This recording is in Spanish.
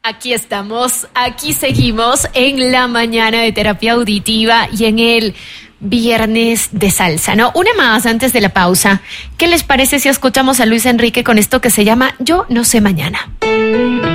Aquí estamos, aquí seguimos en la mañana de terapia auditiva y en el viernes de salsa, ¿no? Una más antes de la pausa. ¿Qué les parece si escuchamos a Luis Enrique con esto que se llama Yo no sé mañana?